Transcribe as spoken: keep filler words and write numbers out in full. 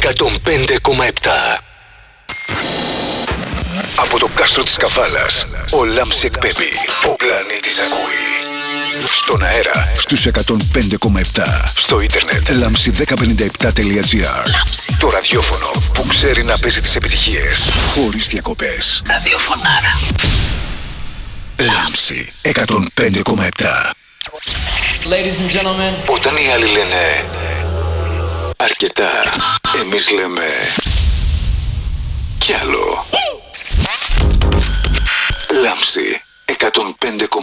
εκατόν πέντε κόμμα επτά. Από το κάστρο της Καβάλας, ο Λάμψη εκπέμπει. Ο πλανήτης ακούει. Στον αέρα, στους εκατόν πέντε κόμμα επτά. Στο ίντερνετ, λάμψη δέκα πενήντα επτά τελεία τζι άρ. Το ραδιόφωνο που ξέρει να παίζει τις επιτυχίες χωρίς διακοπές. Ραδιοφωνάρα. Λάμψη εκατόν πέντε κόμμα επτά. Ladies and gentlemen. Όταν οι άλλοι λένε αρκετά, εμείς λέμε κι άλλο. Λάμψη εκατόν πέντε κόμμα επτά.